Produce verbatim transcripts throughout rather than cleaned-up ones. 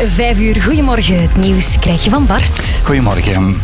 Vijf uur, goedemorgen. Het nieuws krijg je van Bart. Goedemorgen.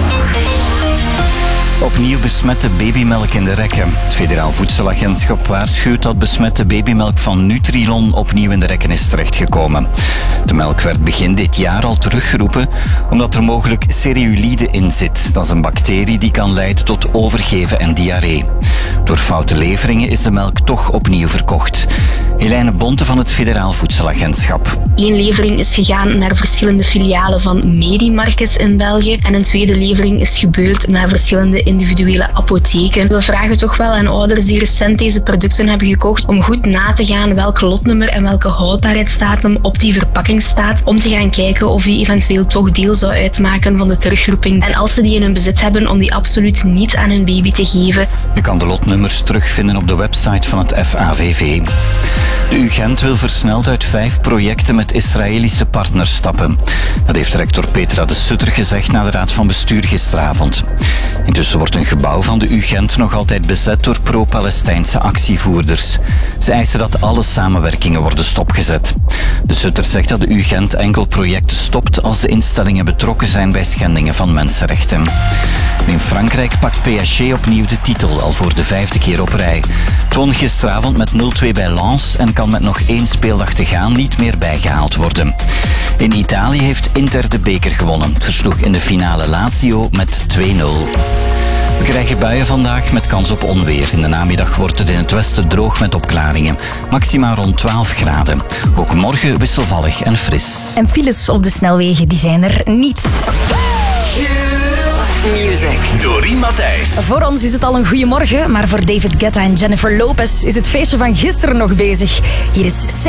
Opnieuw besmette babymelk in de rekken. Het Federaal Voedselagentschap waarschuwt dat besmette babymelk van Nutrilon opnieuw in de rekken is terechtgekomen. De melk werd begin dit jaar al teruggeroepen omdat er mogelijk cereulide in zit. Dat is een bacterie die kan leiden tot overgeven en diarree. Door foute leveringen is de melk toch opnieuw verkocht. Helene Bonte van het Federaal Voedselagentschap. Eén levering is gegaan naar verschillende filialen van Medimarkets in België en een tweede levering is gebeurd naar verschillende individuele apotheken. We vragen toch wel aan ouders die recent deze producten hebben gekocht om goed na te gaan welk lotnummer en welke houdbaarheidsdatum op die verpakking staat, om te gaan kijken of die eventueel toch deel zou uitmaken van de terugroeping. En als ze die in hun bezit hebben, om die absoluut niet aan hun baby te geven. Je kan de lotnummers terugvinden op de website van het F A V V. De U Gent wil versneld uit vijf projecten met Israëlische partners stappen. Dat heeft rector Petra de Sutter gezegd na de raad van bestuur gisteravond. Intussen wordt een gebouw van de U Gent nog altijd bezet door pro-Palestijnse actievoerders. Ze eisen dat alle samenwerkingen worden stopgezet. De Sutter zegt dat de U Gent enkel projecten stopt als de instellingen betrokken zijn bij schendingen van mensenrechten. In Frankrijk pakt P S G opnieuw de titel, al voor de vijfde keer op rij. Het won gisteravond met nul twee bij Lens en kan met nog één speeldag te gaan niet meer bijgehaald worden. In Italië heeft Inter de beker gewonnen. Het versloeg in de finale Lazio met twee nul. We krijgen buien vandaag met kans op onweer. In de namiddag wordt het in het westen droog met opklaringen. Maxima rond twaalf graden. Ook morgen wisselvallig en fris. En files op de snelwegen, die zijn er niet. Music. Doreen Matthijs. Voor ons is het al een goeiemorgen, maar voor David Guetta en Jennifer Lopez is het feestje van gisteren nog bezig. Hier is